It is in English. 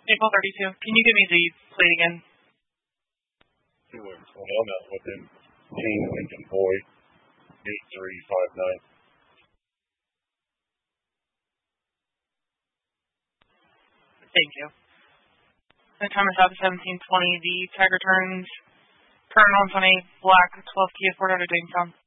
April 32. Can you give me the plate again? Within Team Lincoln Boy, 8359. Thank you. The time is out to 17:20. The Tiger turns onto a black 12 Kia Ford out of Jamestown.